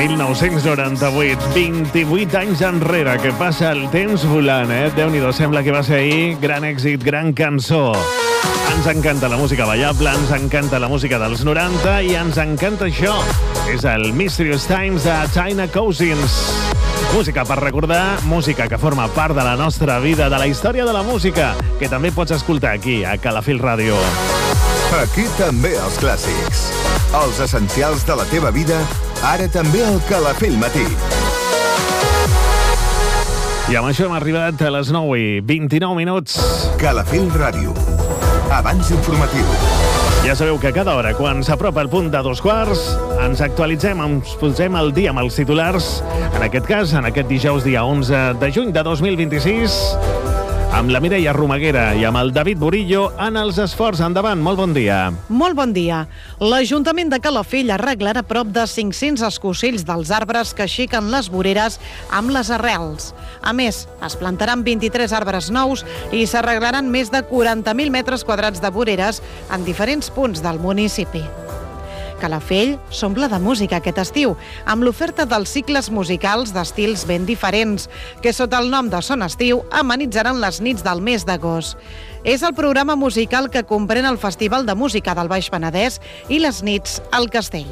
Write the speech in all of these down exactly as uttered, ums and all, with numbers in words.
mil nou-cents noranta-vuit, vint-i-vuit anys enrere, que passa el temps volant, eh? Déu-n'hi-do, sembla que va ser ahir. Gran èxit, gran cançó. Ens encanta la música ballable, ens encanta la música dels noranta i ens encanta això. És el Mysterious Times de China Cousins. Música per recordar, música que forma part de la nostra vida, de la història de la música, que també pots escoltar aquí, a Calafell Ràdio. Aquí també els clàssics. Els essencials de la teva vida, ara també al Calafell Matí. I amb això hem arribat a les nou i vint-i-nou minuts. Calafell Ràdio. Abans informatiu. Ja sabeu que cada hora, quan s'apropa el punt de dos quarts, ens actualitzem, ens posem al dia amb els titulars. En aquest cas, en aquest dijous, dia onze de juny de dos mil vint-i-sis, amb la Mireia Romaguera i amb el David Burillo en els esports. Endavant, molt bon dia. Molt bon dia. L'Ajuntament de Calafell arreglarà prop de cinc-cents escocells dels arbres que aixequen les voreres amb les arrels. A més, es plantaran vint-i-tres arbres nous i s'arreglaran més de quaranta mil metres quadrats de voreres en diferents punts del municipi. Calafell s'omple de música aquest estiu, amb l'oferta dels cicles musicals d'estils ben diferents, que sota el nom de Son Estiu amenitzaran les nits del mes d'agost. És el programa musical que comprèn el Festival de Música del Baix Penedès i les nits al Castell.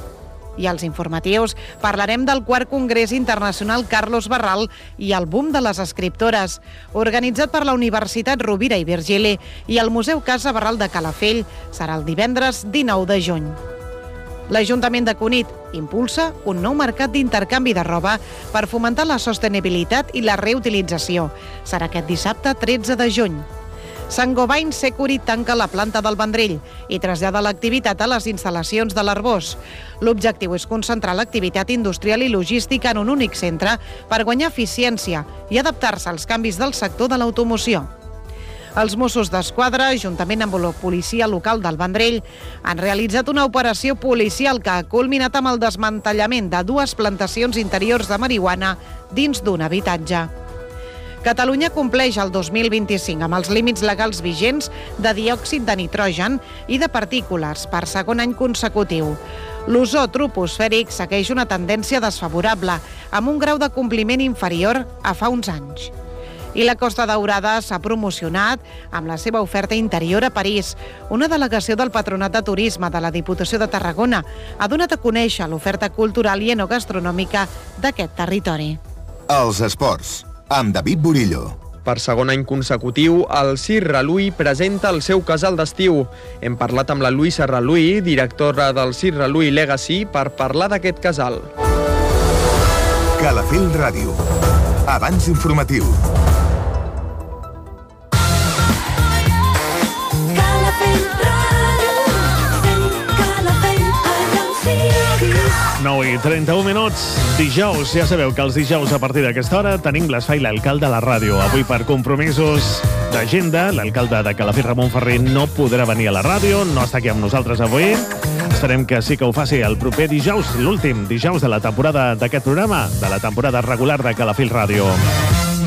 I als informatius parlarem del quart Congrés Internacional Carlos Barral i el boom de les escriptores, organitzat per la Universitat Rovira i Virgili i el Museu Casa Barral de Calafell. Serà el divendres dinou de juny. L'Ajuntament de Cunit impulsa un nou mercat d'intercanvi de roba per fomentar la sostenibilitat i la reutilització. Serà aquest dissabte tretze de juny. Saint-Gobain Security tanca la planta del Vendrell i trasllada l'activitat a les instal·lacions de l'Arbós. L'objectiu és concentrar l'activitat industrial i logística en un únic centre per guanyar eficiència i adaptar-se als canvis del sector de l'automoció. Els Mossos d'Esquadra, juntament amb la policia local del Vendrell, han realitzat una operació policial que ha culminat amb el desmantellament de dues plantacions interiors de marihuana dins d'un habitatge. Catalunya compleix el dos mil vint-i-cinc amb els límits legals vigents de diòxid de nitrogen i de partícules per segon any consecutiu. L'ozó troposfèric segueix una tendència desfavorable, amb un grau de compliment inferior a fa uns anys. I la Costa Daurada s'ha promocionat amb la seva oferta interior a París. Una delegació del Patronat de Turisme de la Diputació de Tarragona ha donat a conèixer l'oferta cultural i enogastronòmica d'aquest territori. Els esports, amb David Burillo. Per segon any consecutiu, el Circ Reluí presenta el seu casal d'estiu. Hem parlat amb la Luisa Reluí, directora del Circ Reluí Legacy, per parlar d'aquest casal. Calafell Ràdio. Abans informatiu. nou i trenta-un minuts, dijous. Ja sabeu que els dijous a partir d'aquesta hora tenim l'espai L'Alcalde a la ràdio. Avui, per compromisos d'agenda, l'alcalde de Calafell, Ramon Ferrer, no podrà venir a la ràdio, no està aquí amb nosaltres avui. Esperem que sí que ho faci el proper dijous, l'últim dijous de la temporada d'aquest programa, de la temporada regular de Calafell Ràdio.